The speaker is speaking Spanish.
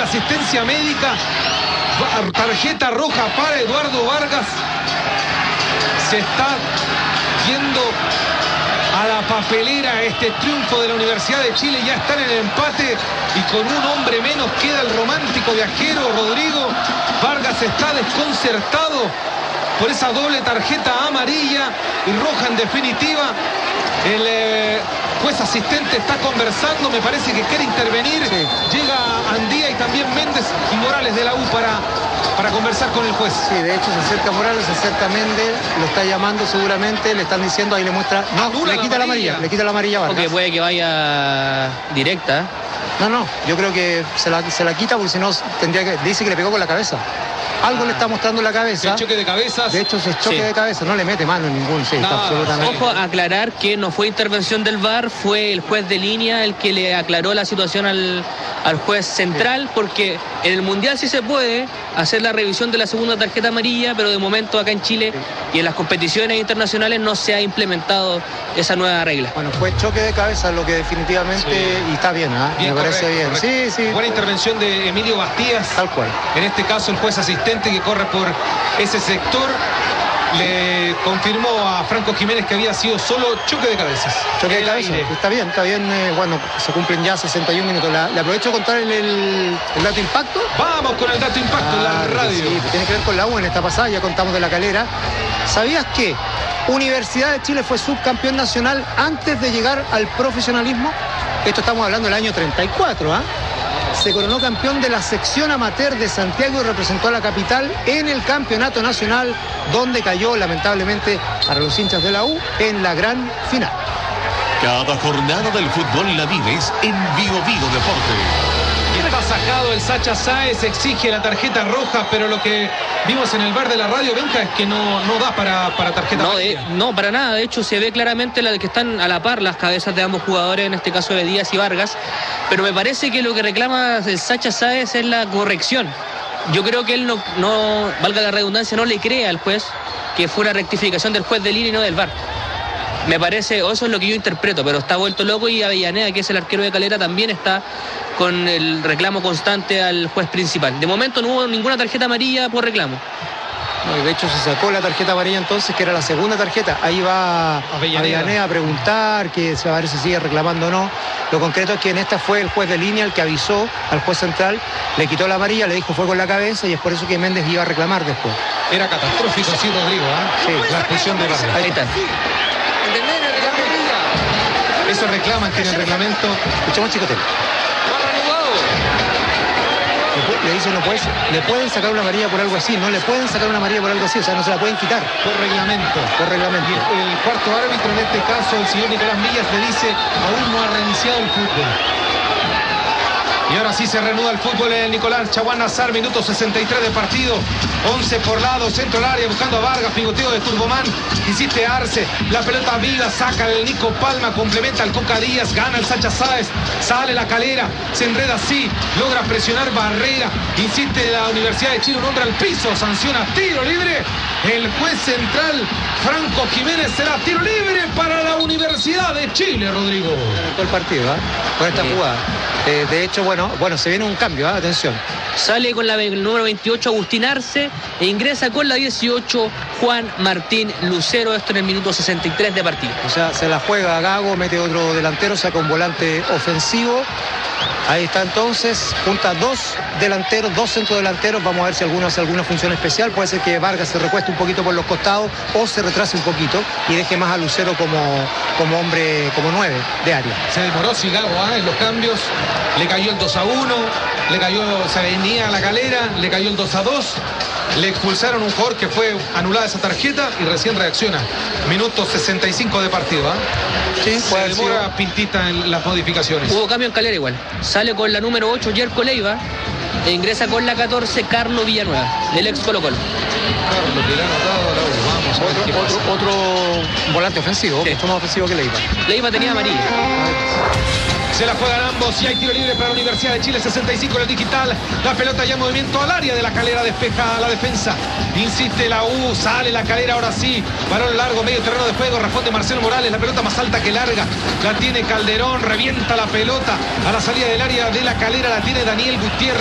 la asistencia médica. Tarjeta roja para Eduardo Vargas. Se está yendo a la papelera este triunfo de la Universidad de Chile. Ya están en el empate y con un hombre menos queda el romántico viajero Rodrigo. Vargas está desconcertado por esa doble tarjeta amarilla y roja en definitiva. El juez asistente está conversando, me parece que quiere intervenir. Sí. Llega Andía y también Méndez y Morales de la U para conversar con el juez. Sí, de hecho se acerca Morales, se acerca Méndez, lo está llamando seguramente, le están diciendo, ahí le muestra, no, le quita la amarilla, le quita la amarilla a Vargas. Porque puede que vaya directa. No, yo creo que se la quita porque si no tendría que, dice que le pegó con la cabeza. Algo le está mostrando la cabeza. El choque de cabezas. De hecho, ese choque de cabeza no le mete mano en ningún. Sí, está absolutamente. Ojo, aclarar que no fue intervención del VAR, fue el juez de línea el que le aclaró la situación al juez central, porque en el Mundial sí se puede hacer la revisión de la segunda tarjeta amarilla, pero de momento acá en Chile y en las competiciones internacionales no se ha implementado esa nueva regla. Bueno, fue choque de cabeza lo que definitivamente, y está bien, me parece bien. Correcto. Sí. Buena intervención de Emilio Bastías. Tal cual. En este caso el juez asistente que corre por ese sector le confirmó a Franco Jiménez que había sido solo choque de cabezas. Choque de cabezas, está bien, bueno, se cumplen ya 61 minutos. Le aprovecho a contar el dato impacto. Vamos con el dato impacto en la radio. Sí, tiene que ver con la U en esta pasada, ya contamos de La Calera. ¿Sabías que Universidad de Chile fue subcampeón nacional antes de llegar al profesionalismo? Esto estamos hablando del año 34, Se coronó campeón de la sección amateur de Santiago y representó a la capital en el campeonato nacional, donde cayó lamentablemente para los hinchas de la U en la gran final. Cada jornada del fútbol la vives en Vivo Deporte. Está sacado el Sacha Sáez, exige la tarjeta roja, pero lo que vimos en el bar de la radio, Benja, es que no da para tarjeta roja. No, para nada. De hecho, se ve claramente la de que están a la par las cabezas de ambos jugadores, en este caso de Díaz y Vargas. Pero me parece que lo que reclama el Sacha Sáez es la corrección. Yo creo que él no, valga la redundancia, no le cree al juez que fue una rectificación del juez de línea y no del VAR. Me parece, o eso es lo que yo interpreto, pero está vuelto loco y Avellaneda, que es el arquero de Calera, también está con el reclamo constante al juez principal. De momento no hubo ninguna tarjeta amarilla por reclamo. No, y de hecho se sacó la tarjeta amarilla entonces, que era la segunda tarjeta. Ahí va Avellaneda a preguntar que a ver si sigue reclamando o no. Lo concreto es que en esta fue el juez de línea el que avisó al juez central, le quitó la amarilla, le dijo fue con la cabeza y es por eso que Méndez iba a reclamar después. Era catastrófico, sí, Rodrigo, Sí, la expulsión de Vargas. Ahí está. Eso reclaman que en el reglamento. Escuchamos, Chicotel. Le dicen, le pueden sacar una amarilla por algo así, no le pueden sacar una amarilla por algo así, o sea, no se la pueden quitar. Por reglamento. Y el cuarto árbitro, en este caso, el señor Nicolás Millas, le dice, aún no ha reiniciado el fútbol. Y ahora sí se reanuda el fútbol en el Nicolás Chaguán Nazar, minuto 63 de partido. 11 por lado, centro del área, buscando a Vargas, pivoteo de Turbomán. Insiste Arce, la pelota viva, saca el Nico Palma, complementa al Coca Díaz, gana el Sacha Sáez, sale La Calera, se enreda así, logra presionar Barrera, insiste la Universidad de Chile, un hombre al piso, sanciona tiro libre. El juez central, Franco Jiménez, será tiro libre para la Universidad de Chile, Rodrigo. Todo el partido, con esta jugada. De hecho, bueno, se viene un cambio, atención. Sale con la número 28 Agustín Arce e ingresa con la 18 Juan Martín Lucero, esto en el minuto 63 de partido. O sea, se la juega Gago, mete otro delantero, saca un volante ofensivo. Ahí está entonces, junta dos delanteros, dos centrodelanteros. Vamos a ver si alguno hace alguna función especial. Puede ser que Vargas se recueste un poquito por los costados o se retrase un poquito y deje más a Lucero como hombre, como 9 de área. Se demoró Sigago en los cambios. Le cayó el 2-1, se venía a La Calera, le cayó el 2-2. Le expulsaron un jugador que fue anulada esa tarjeta y recién reacciona. Minuto 65 de partido. Sí, se demora Pintita en las modificaciones. Hubo cambio en Calera igual. Sale con la número 8 Yerko Leiva e ingresa con la 14 Carlos Villanueva, del ex Colo Colo. Carlos que le ha anotado, vamos. Otro volante ofensivo, mucho más ofensivo que Leiva. Leiva tenía amarilla. Se la juegan ambos y hay tiro libre para la Universidad de Chile, 65 en el digital. La pelota ya en movimiento al área de La Calera, despeja a la defensa. Insiste la U, sale La Calera ahora sí. Balón largo, medio terreno de juego, responde Marcelo Morales. La pelota más alta que larga. La tiene Calderón, revienta la pelota a la salida del área de La Calera. La tiene Daniel Gutiérrez.